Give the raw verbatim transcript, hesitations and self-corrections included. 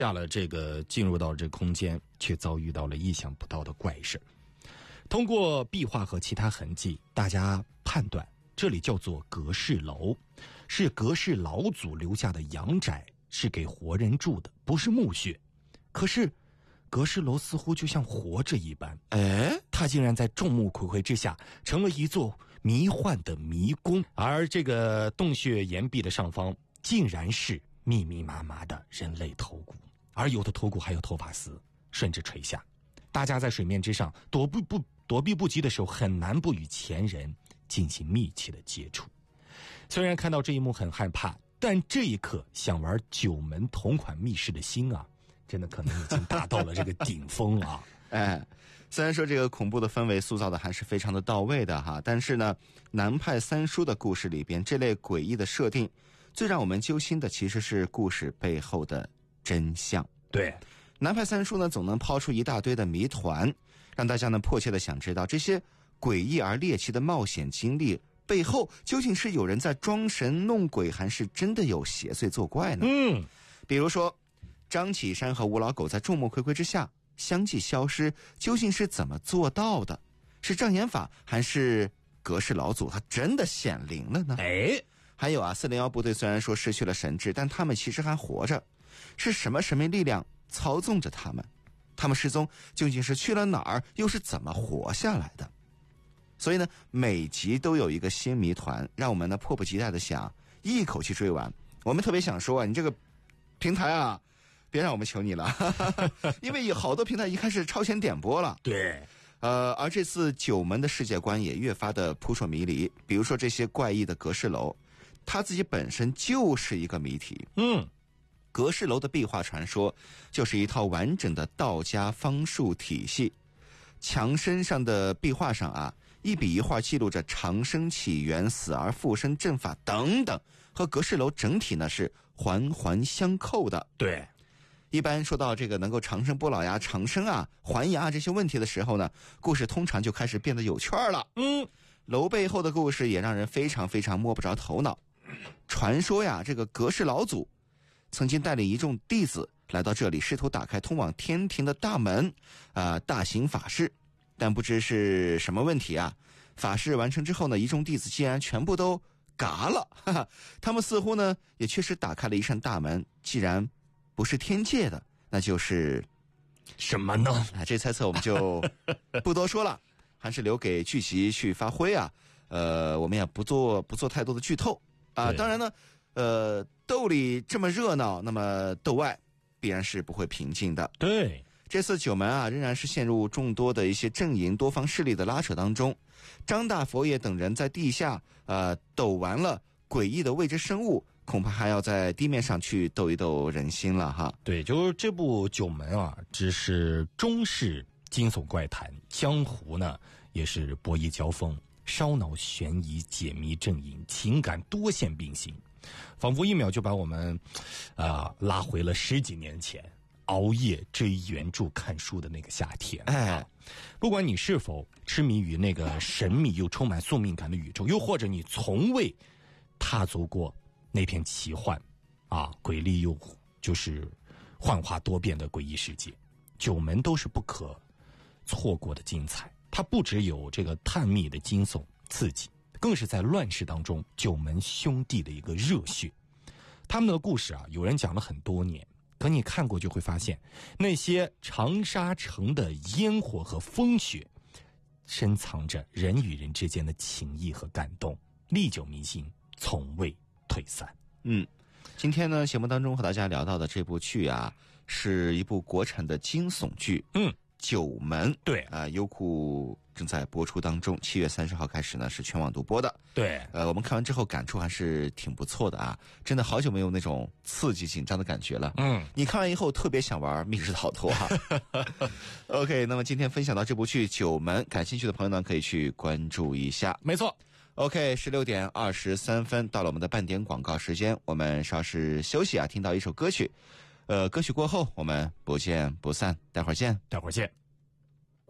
下了这个进入到这空间，却遭遇到了意想不到的怪事。通过壁画和其他痕迹，大家判断这里叫做阁氏楼，是阁氏老祖留下的阳宅，是给活人住的，不是墓穴。可是阁氏楼似乎就像活着一般，哎，它竟然在众目睽睽之下成了一座迷幻的迷宫，而这个洞穴岩壁的上方竟然是密密麻麻的人类头骨，而有的头骨还有头发丝顺着垂下。大家在水面之上躲不不躲避不及的时候，很难不与前人进行密切的接触。虽然看到这一幕很害怕，但这一刻想玩九门同款密室的心啊，真的可能已经达到了这个顶峰啊！ 哎，虽然说这个恐怖的氛围塑造的还是非常的到位的哈，但是呢，南派三叔的故事里边这类诡异的设定，最让我们揪心的其实是故事背后的真相。 对， 南派三叔呢总能抛出一大堆的谜团，让大家呢迫切的想知道这些诡异而猎奇的冒险经历背后究竟是有人在装神弄鬼，还是真的有邪祟作怪呢？ 嗯， 比如说张启山和吴老狗在众目睽睽之下相继消失，究竟是怎么做到的？是障眼法，还是阁氏老祖他真的显灵了呢？ 哎， 还有啊，四零一部队虽然说失去了神智，但他们其实还活着，是什么神秘力量操纵着他们？他们失踪究竟是去了哪儿，又是怎么活下来的？所以呢，每集都有一个新谜团，让我们呢迫不及待的想一口气追完。我们特别想说啊，你这个平台啊，别让我们求你了，因为有好多平台一开始超前点播了。 对， 呃，而这次九门的世界观也越发的扑朔迷离。比如说这些怪异的阁氏楼，它自己本身就是一个谜题。 嗯， 阁氏楼的壁画传说就是一套完整的道家方术体系，墙身上的壁画上啊，一笔一画记录着长生起源、死而复生阵法等等，和阁氏楼整体呢是环环相扣的。 对， 一般说到这个能够长生不老呀、长生啊、还阳这些问题的时候呢，故事通常就开始变得有趣了。 嗯， 楼背后的故事也让人非常非常摸不着头脑。传说呀，这个阁氏老祖曾经带领一众弟子来到这里，试图打开通往天庭的大门，啊、呃，大行法事。但不知是什么问题啊，法事完成之后呢，一众弟子竟然全部都嘎了，哈哈，他们似乎呢也确实打开了一扇大门，既然不是天界的，那就是什么呢？ 啊，这猜测我们就不多说了，还是留给剧集去发挥啊。呃，我们也不做不做太多的剧透啊。当然呢，呃，斗里这么热闹，那么斗外必然是不会平静的。 对。 这次九门啊，仍然是陷入众多的一些阵营、多方势力的拉扯当中。张大佛爷等人在地下呃斗完了诡异的未知生物，恐怕还要在地面上去斗一斗人心了哈。 对，就是这部九门啊，只是中式惊悚怪谈，江湖呢也是博弈交锋，烧脑悬疑、解谜阵营，情感多线并行，仿佛一秒就把我们啊、呃、拉回了十几年前。熬夜追原著看书的那个夏天， 哎， 不管你是否痴迷于那个神秘又充满宿命感的宇宙，又或者你从未踏足过那片奇幻啊诡异又就是幻化多变的诡异世界，九门都是不可错过的精彩。它不只有这个探秘的惊悚刺激，更是在乱世当中九门兄弟的一个热血。他们的故事啊，有人讲了很多年，可你看过就会发现，那些长沙城的烟火和风雪，深藏着人与人之间的情谊和感动，历久弥新，从未退散。 嗯，今天呢，节目当中和大家聊到的这部剧啊，是一部国产的惊悚剧。嗯。九门， 对啊、呃，优酷正在播出当中，七月三十号开始呢是全网独播的。 对， 呃，我们看完之后感触还是挺不错的啊，真的好久没有那种刺激紧张的感觉了。嗯，你看完以后特别想玩密室逃脱哈。OK， 那么今天分享到这部剧《九门》，感兴趣的朋友呢可以去关注一下。 没错。 OK， 十六点二十三分到了我们的半点广告时间，我们稍事休息啊，听到一首歌曲。呃，歌曲过后我们不见不散，待会儿见， 待会儿见。